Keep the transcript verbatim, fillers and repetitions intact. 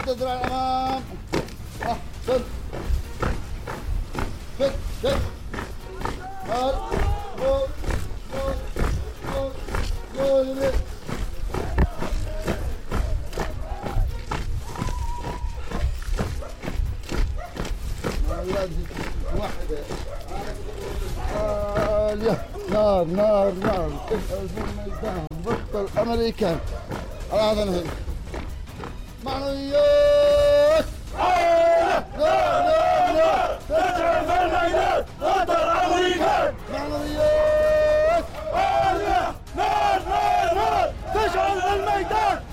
ذراع الامام. احسن. شد شد. جول جول جول جول جول. واحدة عالية. نار نار نار. تسأل في الميدان ضد الأمريكان. على هذا الهند معنويات.